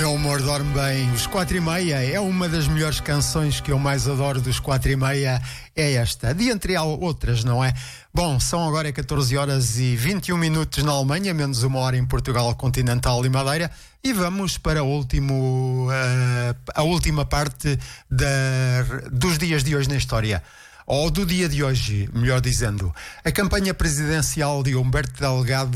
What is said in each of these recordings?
meu amor dorme bem. Os 4:30 é uma das melhores canções que eu mais adoro dos 4:30. É esta, de entre outras, não é? Bom, são agora 14 horas e 21 minutos na Alemanha, menos uma hora em Portugal continental e Madeira, e vamos para a última parte dos dias de hoje na história. Ou do dia de hoje, melhor dizendo. A campanha presidencial de Humberto Delgado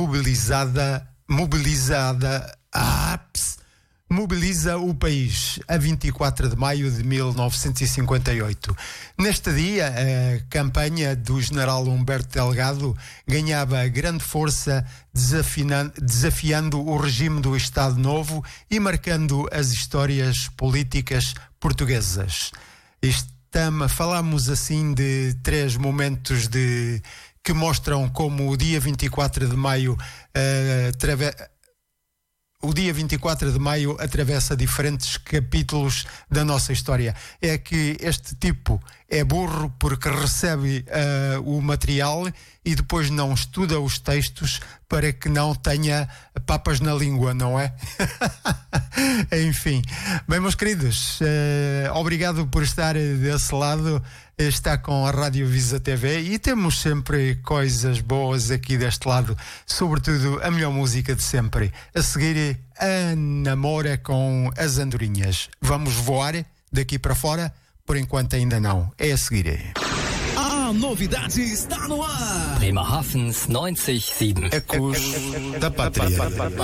mobiliza o país a 24 de maio de 1958. Neste dia, a campanha do general Humberto Delgado ganhava grande força, desafiando o regime do Estado Novo e marcando as histórias políticas portuguesas. Falámos assim de três momentos que mostram como o dia 24 de maio atravessa diferentes capítulos da nossa história. É que este tipo é burro porque recebe o material e depois não estuda os textos para que não tenha papas na língua, não é? Enfim. Bem, meus queridos, obrigado por estar desse lado. Está com a Rádio Visa TV e temos sempre coisas boas aqui deste lado, sobretudo a melhor música de sempre. A seguir, a Namora com as Andorinhas. Vamos voar daqui para fora? Por enquanto ainda não. É a seguir. A novidade está no ar. Bremerhavens 90.7. Ecos da Pátria.